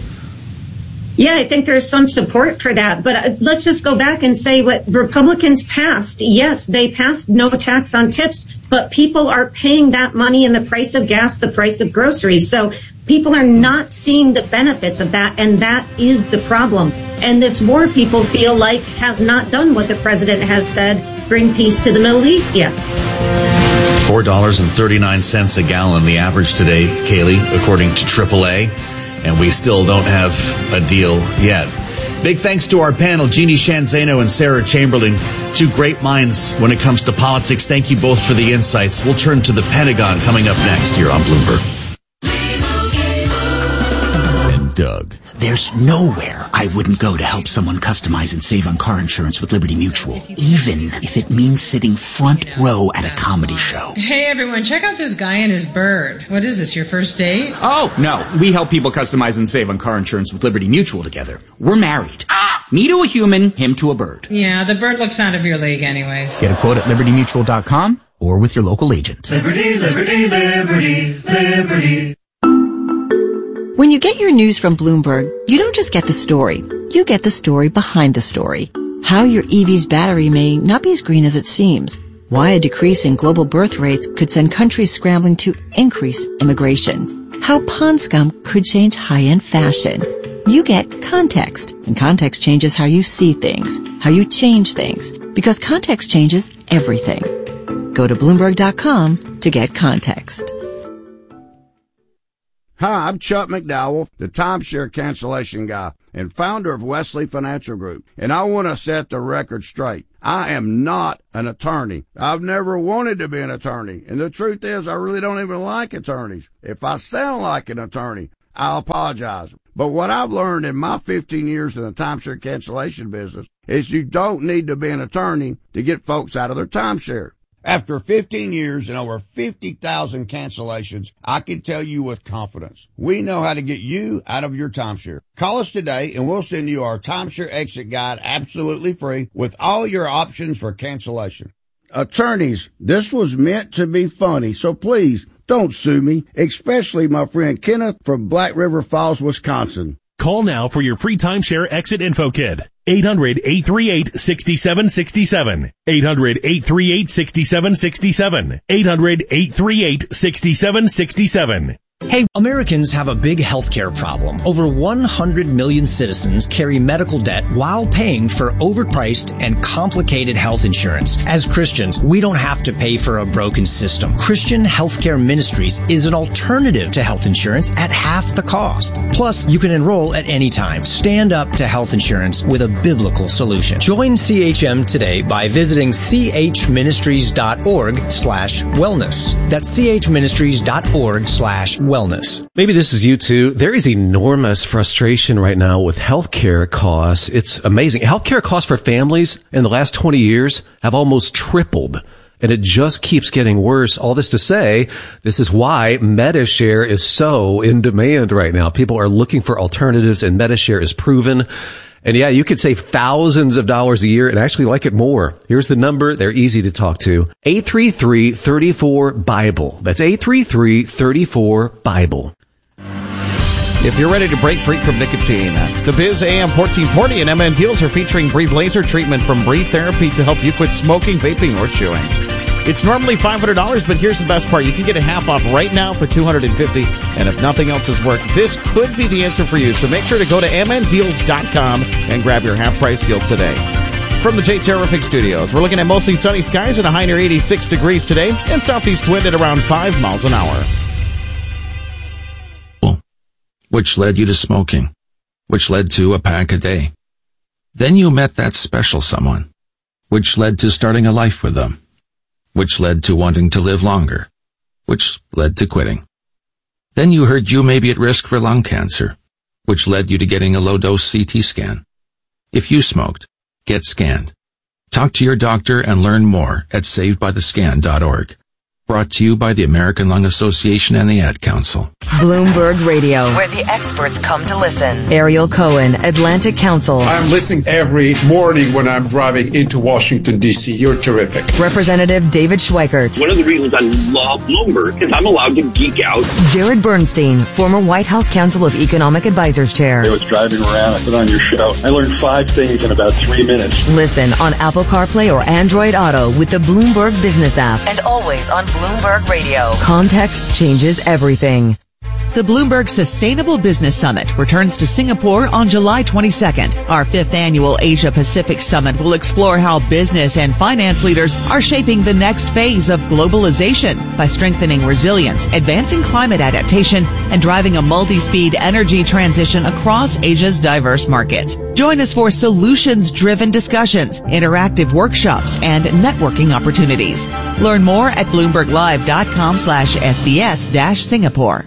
Yeah, I think there's some support for that. But let's just go back and say what Republicans passed. Yes, they passed no tax on tips, but people are paying that money in the price of gas, the price of groceries. So people are not seeing the benefits of that, and that is the problem. And this war, people feel like, has not done what the president has said, bring peace to the Middle East yet. $4.39 a gallon, the average today, Kayleigh, according to AAA, and we still don't have a deal yet. Big thanks to our panel, Jeannie Sheehan Zaino and Sarah Chamberlain, two great minds when it comes to politics. Thank you both for the insights. We'll turn to the Pentagon coming up next here on Bloomberg. And Doug. There's nowhere I wouldn't go to help someone customize and save on car insurance with Liberty Mutual, even if it means sitting front row at a comedy show. Hey everyone, check out this guy and his bird. What is this, your first date? Oh, no. We help people customize and save on car insurance with Liberty Mutual together. We're married. Me to a human, him to a bird. Yeah, the bird looks out of your league anyways. Get a quote at LibertyMutual.com or with your local agent. Liberty, liberty, liberty, liberty. When you get your news from Bloomberg, you don't just get the story. You get the story behind the story. How your EV's battery may not be as green as it seems. Why a decrease in global birth rates could send countries scrambling to increase immigration. how pond scum could change high-end fashion. You get context, and context changes how you see things, how you change things, because context changes everything. Go to Bloomberg.com to get context. Hi, I'm Chuck McDowell, the timeshare cancellation guy and founder of Wesley Financial Group, and I want to set the record straight. I am not an attorney. I've never wanted to be an attorney, and the truth is I really don't even like attorneys. If I sound like an attorney, I'll apologize. But what I've learned in my 15 years in the timeshare cancellation business is you don't need to be an attorney to get folks out of their timeshare. After 15 years and over 50,000 cancellations, I can tell you with confidence, we know how to get you out of your timeshare. Call us today and we'll send you our timeshare exit guide absolutely free with all your options for cancellation. Attorneys, this was meant to be funny, so please don't sue me, especially my friend Kenneth from Black River Falls, Wisconsin. Call now for your free timeshare exit info kit. 800-838-6767. 800-838-6767. 800-838-6767. Hey, Americans have a big healthcare problem. Over 100 million citizens carry medical debt while paying for overpriced and complicated health insurance. As Christians, we don't have to pay for a broken system. Christian Healthcare Ministries is an alternative to health insurance at half the cost. Plus, you can enroll at any time. Stand up to health insurance with a biblical solution. Join CHM today by visiting chministries.org/wellness. That's chministries.org/wellness. Maybe this is you too. There is enormous frustration right now with healthcare costs. It's amazing. Healthcare costs for families in the last 20 years have almost tripled, and it just keeps getting worse. All this to say, this is why MediShare is so in demand right now. People are looking for alternatives, and MediShare is proven. And yeah, you could save thousands of dollars a year and actually like it more. Here's the number. They're easy to talk to. 833-34-BIBLE. That's 833-34-BIBLE. If you're ready to break free from nicotine, the Biz AM 1440 and MN Deals are featuring Breathe Laser Treatment from Breathe Therapy to help you quit smoking, vaping, or chewing. It's normally $500, but here's the best part. You can get it half off right now for $250, and if nothing else has worked, this could be the answer for you. So make sure to go to mndeals.com and grab your half-price deal today. From the Jay Terrific Studios, we're looking at mostly sunny skies and a high near 86 degrees today, and southeast wind at around 5 miles an hour. Which led you to smoking, which led to a pack a day. Then you met that special someone, which led to starting a life with them, which led to wanting to live longer, which led to quitting. Then you heard you may be at risk for lung cancer, which led you to getting a low-dose CT scan. If you smoked, get scanned. Talk to your doctor and learn more at savedbythescan.org. Brought to you by the American Lung Association and the Ad Council. Bloomberg Radio, where the experts come to listen. Ariel Cohen, Atlantic Council. I'm listening every morning when I'm driving into Washington, D.C. You're terrific. Representative David Schweikert. One of the reasons I love Bloomberg is I'm allowed to geek out. Jared Bernstein, former White House Council of Economic Advisors Chair. I was driving around, I put on your show. I learned 5 things in about 3 minutes. Listen on Apple CarPlay or Android Auto with the Bloomberg Business app. And always on Bloomberg Radio. Context changes everything. The Bloomberg Sustainable Business Summit returns to Singapore on July 22nd. Our 5th annual Asia Pacific Summit will explore how business and finance leaders are shaping the next phase of globalization by strengthening resilience, advancing climate adaptation, and driving a multi-speed energy transition across Asia's diverse markets. Join us for solutions-driven discussions, interactive workshops, and networking opportunities. Learn more at bloomberglive.com/SBS-Singapore.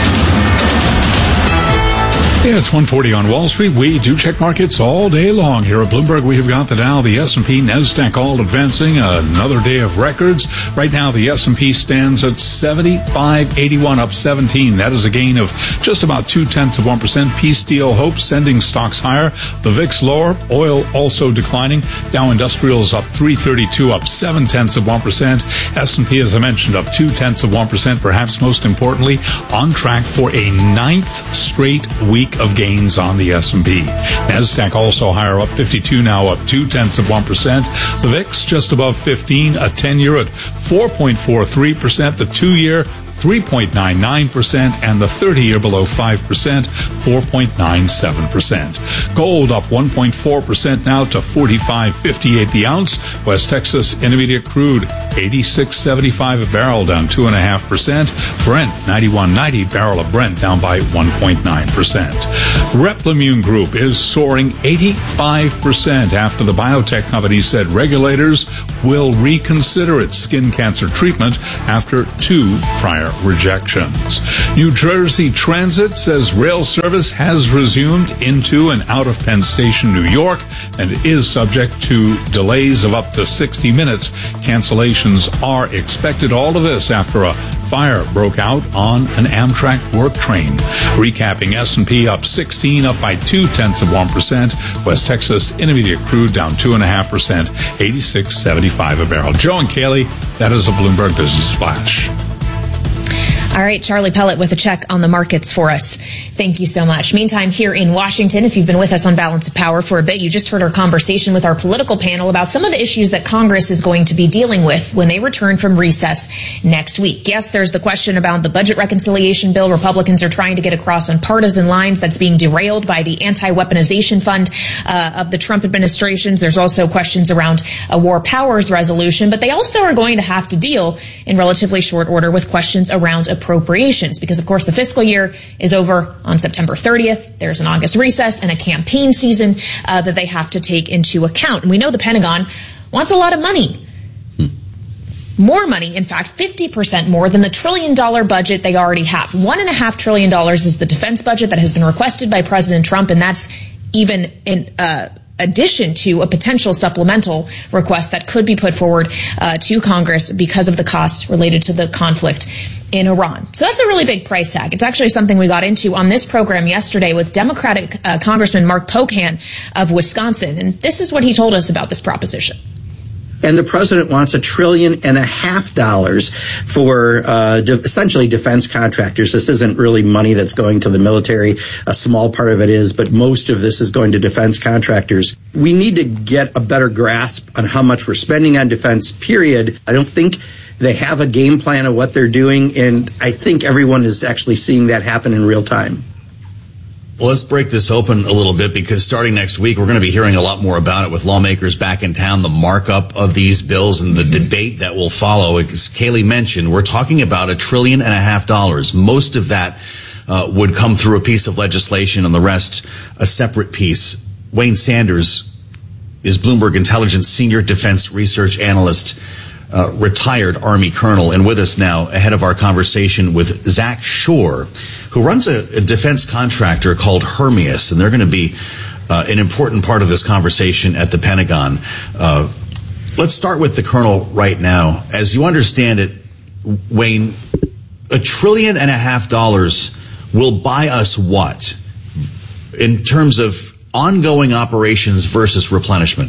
Yeah, it's 1:40 on Wall Street. We do check markets all day long. Here at Bloomberg, we have got the Dow, the S&P, NASDAQ all advancing. Another day of records. Right now, the S&P stands at 75.81, up 17. That is a gain of just about 0.2%. Peace deal hope sending stocks higher. The VIX lower. Oil also declining. Dow Industrials up 332, up 0.7%. S&P, as I mentioned, up 0.2%. Perhaps most importantly, on track for a 9th straight week week of gains on the S&P. NASDAQ also higher, up 52 now, up 0.2%. The VIX just above 15, a 10-year at 4.43%, the 2-year 3.99%, and the 30-year below 5%, 4.97%. Gold up 1.4% now to $45.58 the ounce. West Texas Intermediate crude $86.75 a barrel, down 2.5%. Brent $91.90 barrel of Brent, down by 1.9%. Replimune Group is soaring 85% after the biotech company said regulators will reconsider its skin cancer treatment after 2 prior rejections. New Jersey Transit says rail service has resumed into and out of Penn Station, New York, and is subject to delays of up to 60 minutes. Cancellations are expected. All of this after a fire broke out on an Amtrak work train. Recapping, S&P up 16, up by 0.2%. West Texas Intermediate crude down 2.5%, $86.75 a barrel. Joe and Kaylee, that is a Bloomberg Business Flash. All right, Charlie Pellet with a check on the markets for us. Thank you so much. Meantime, here in Washington, if you've been with us on Balance of Power for a bit, you just heard our conversation with our political panel about some of the issues that Congress is going to be dealing with when they return from recess next week. Yes, there's the question about the budget reconciliation bill Republicans are trying to get across on partisan lines that's being derailed by the anti-weaponization fund of the Trump administration. There's also questions around a war powers resolution, but they also are going to have to deal in relatively short order with questions around appropriations, because of course the fiscal year is over on September 30th. There's an August recess and a campaign season that they have to take into account. And we know the Pentagon wants a lot of money. More money, in fact, 50% more than the $1 trillion budget they already have. $1.5 trillion is the defense budget that has been requested by President Trump, and that's even in addition to a potential supplemental request that could be put forward to Congress because of the costs related to the conflict in Iran. So that's a really big price tag. It's actually something we got into on this program yesterday with Democratic Congressman Mark Pocan of Wisconsin. And this is what he told us about this proposition. And the president wants $1.5 trillion for essentially defense contractors. This isn't really money that's going to the military. A small part of it is, but most of this is going to defense contractors. We need to get a better grasp on how much we're spending on defense, period. I don't think they have a game plan of what they're doing, and I think everyone is actually seeing that happen in real time. Well, let's break this open a little bit, because starting next week, we're going to be hearing a lot more about it with lawmakers back in town, the markup of these bills and the debate that will follow. As Kaylee mentioned, we're talking about $1.5 trillion. Most of that would come through a piece of legislation and the rest a separate piece. Wayne Sanders is Bloomberg Intelligence Senior Defense Research Analyst, retired Army colonel, and with us now ahead of our conversation with Zach Shore, who runs a defense contractor called Hermeus, and they're going to be an important part of this conversation at the Pentagon. Let's start with the colonel right now. As you understand it, Wayne, $1.5 trillion will buy us what in terms of ongoing operations versus replenishment?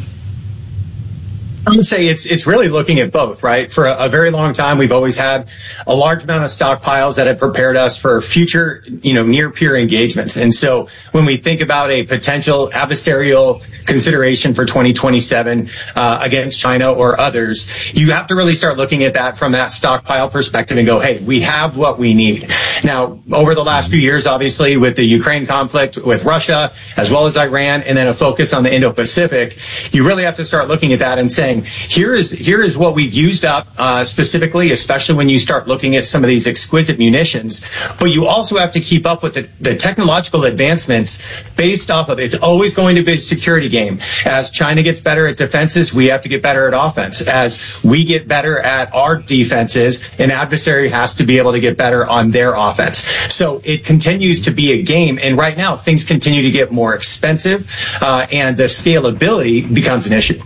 I would say it's really looking at both, right? For a very long time, we've always had a large amount of stockpiles that have prepared us for future, near peer engagements. And so when we think about a potential adversarial consideration for 2027 against China or others, you have to really start looking at that from that stockpile perspective and go, hey, we have what we need. Now, over the last few years, obviously, with the Ukraine conflict with Russia, as well as Iran, and then a focus on the Indo-Pacific, you really have to start looking at that and saying, here is what we've used up specifically, especially when you start looking at some of these exquisite munitions. But you also have to keep up with the technological advancements based off of it's always going to be a security game. As China gets better at defenses, we have to get better at offense. As we get better at our defenses, an adversary has to be able to get better on their offense. So it continues to be a game. And right now, things continue to get more expensive, and the scalability becomes an issue.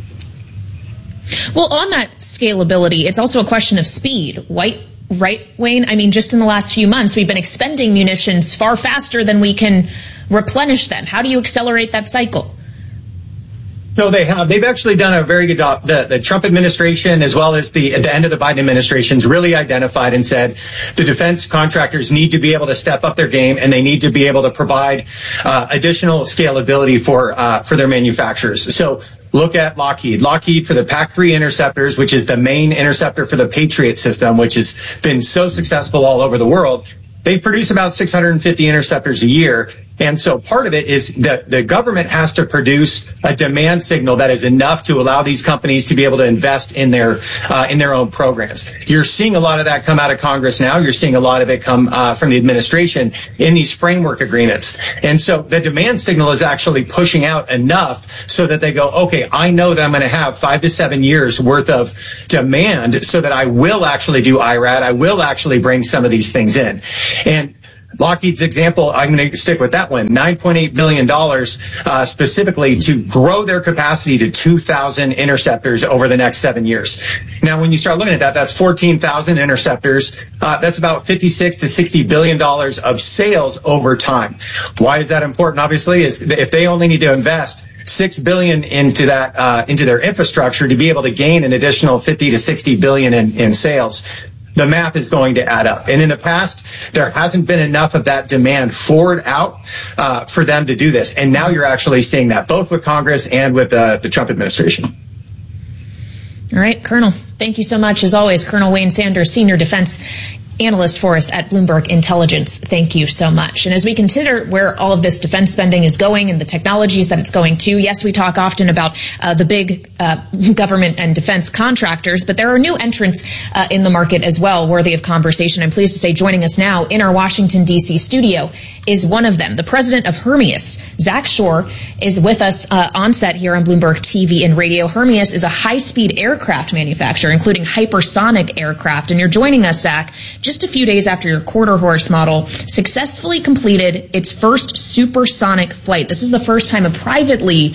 Well, on that scalability, it's also a question of speed, right, Wayne? I mean, just in the last few months, we've been expending munitions far faster than we can replenish them. How do you accelerate that cycle? No, they have. They've actually done a very good job. The Trump administration, as well as at the end of the Biden administration's really identified and said the defense contractors need to be able to step up their game, and they need to be able to provide additional scalability for their manufacturers. So look at Lockheed. Lockheed for the PAC-3 interceptors, which is the main interceptor for the Patriot system, which has been so successful all over the world. They produce about 650 interceptors a year. And so part of it is that the government has to produce a demand signal that is enough to allow these companies to be able to invest in their own programs. You're seeing a lot of that come out of Congress now. You're seeing a lot of it come from the administration in these framework agreements. And so the demand signal is actually pushing out enough so that they go, okay, I know that I'm going to have 5 to 7 years worth of demand so that I will actually do IRAD. I will actually bring some of these things in. And Lockheed's example, I'm going to stick with that one, $9.8 billion specifically to grow their capacity to 2,000 interceptors over the next 7 years. Now, when you start looking at that, that's 14,000 interceptors. That's about $56 to $60 billion of sales over time. Why is that important? Obviously, is if they only need to invest $6 billion into their infrastructure to be able to gain an additional $50 to $60 billion in sales, the math is going to add up. And in the past, there hasn't been enough of that demand forward out for them to do this. And now you're actually seeing that both with Congress and with the Trump administration. All right, Colonel, thank you so much. As always, Colonel Wayne Sanders, Senior Defense Analyst for us at Bloomberg Intelligence. Thank you so much. And as we consider where all of this defense spending is going and the technologies that it's going to, yes, we talk often about the big government and defense contractors, but there are new entrants in the market as well, worthy of conversation. I'm pleased to say joining us now in our Washington, D.C. studio is one of them, the president of Hermeus. Zach Shore is with us on set here on Bloomberg TV and radio. Hermeus is a high-speed aircraft manufacturer, including hypersonic aircraft. And you're joining us, Zach, just a few days after your quarter horse model successfully completed its first supersonic flight. This is the first time a privately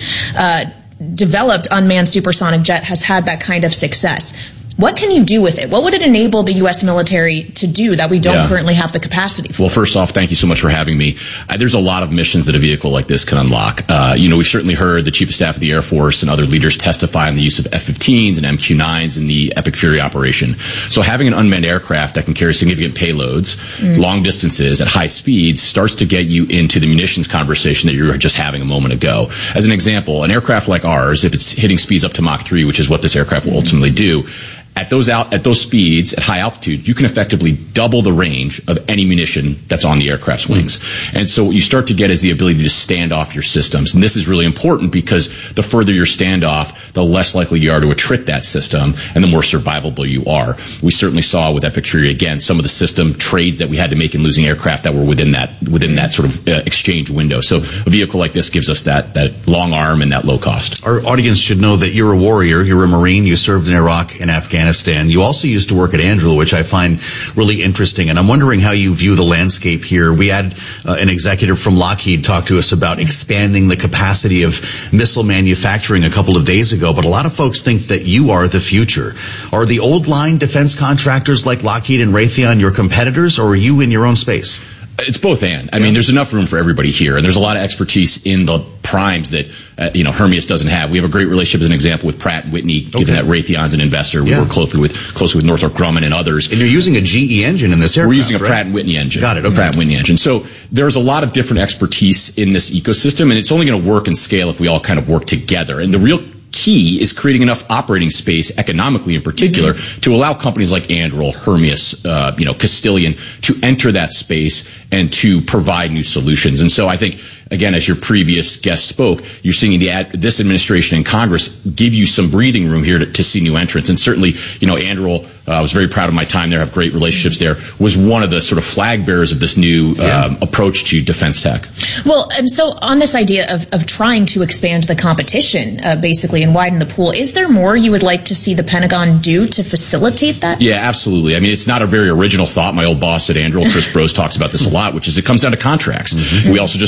developed unmanned supersonic jet has had that kind of success. What can you do with it? What would it enable the U.S. military to do that we don't currently have the capacity for? Well, first off, thank you so much for having me. There's a lot of missions that a vehicle like this can unlock. We've certainly heard the Chief of Staff of the Air Force and other leaders testify on the use of F-15s and MQ-9s in the Epic Fury operation. So having an unmanned aircraft that can carry significant payloads, long distances at high speeds starts to get you into the munitions conversation that you were just having a moment ago. As an example, an aircraft like ours, if it's hitting speeds up to Mach 3, which is what this aircraft will ultimately do, at those speeds, at high altitude, you can effectively double the range of any munition that's on the aircraft's wings. And so what you start to get is the ability to stand off your systems. And this is really important because the further your standoff, the less likely you are to attrit that system and the more survivable you are. We certainly saw with Epic Fury, again, some of the system trades that we had to make in losing aircraft that were within that sort of exchange window. So a vehicle like this gives us that long arm and that low cost. Our audience should know that you're a warrior, you're a Marine, you served in Iraq and Afghanistan. You also used to work at Anduril, which I find really interesting. And I'm wondering how you view the landscape here. We had an executive from Lockheed talk to us about expanding the capacity of missile manufacturing a couple of days ago. But a lot of folks think that you are the future. Are the old line defense contractors like Lockheed and Raytheon your competitors, or are you in your own space? It's both and. I mean, there's enough room for everybody here, and there's a lot of expertise in the primes that Hermeus doesn't have. We have a great relationship, as an example, with Pratt & Whitney, given that Raytheon's an investor. We work closely with Northrop Grumman and others. And you're using a GE engine in this aircraft. We're using a Pratt & Whitney engine. Got it. Okay. Pratt & Whitney engine. So there's a lot of different expertise in this ecosystem, and it's only going to work and scale if we all kind of work together. And the real key is creating enough operating space, economically in particular, to allow companies like Anduril, Hermeus, Castilian to enter that space and to provide new solutions. And so I think, again, as your previous guest spoke, you're seeing this administration and Congress give you some breathing room here to see new entrants. And certainly, Anduril, I was very proud of my time there, have great relationships there, was one of the sort of flag bearers of this new approach to defense tech. Well, so on this idea of trying to expand the competition, basically, and widen the pool, is there more you would like to see the Pentagon do to facilitate that? Yeah, absolutely. I mean, it's not a very original thought. My old boss at Anduril, Chris Brose, talks about this a lot, which is it comes down to contracts. We also just talked about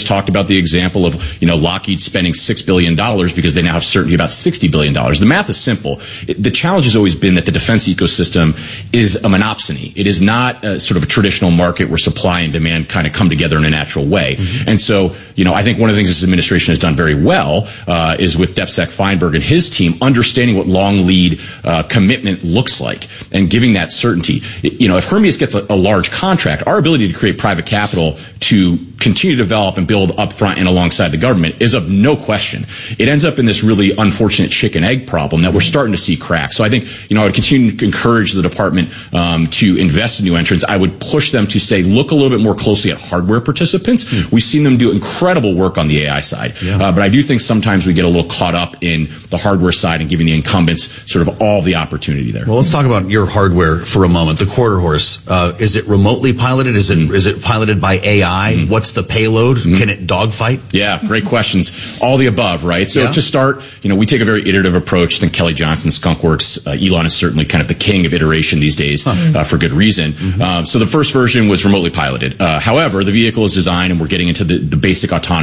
about the example of, Lockheed spending $6 billion because they now have certainty about $60 billion. The math is simple. The challenge has always been that the defense ecosystem is a monopsony. It is not sort of a traditional market where supply and demand kind of come together in a natural way. Mm-hmm. And so, I think one of the things this administration has done very well is with DepSec Feinberg and his team understanding what long lead commitment looks like and giving that certainty. If Hermes gets a large contract, our ability to create private capital to continue to develop and build upfront and alongside the government is of no question. It ends up in this really unfortunate chicken egg problem that we're starting to see crack. So I think, I would continue to encourage the department to invest in new entrants. I would push them to say, look a little bit more closely at hardware participants. We've seen them do incredible work on the AI side. But I do think sometimes we get a little caught up in the hardware side and giving the incumbents sort of all the opportunity there. Well, let's talk about your hardware for a moment. The Quarter Horse, is it remotely piloted? Is it piloted by AI? Mm-hmm. What's the payload? Mm-hmm. Can it dogfight? Yeah, great questions. All the above, right? So to start, we take a very iterative approach. I think Kelly Johnson, Skunkworks, Elon is certainly kind of the king of iteration these days for good reason. Mm-hmm. So the first version was remotely piloted. However, the vehicle is designed and we're getting into the basic autonomy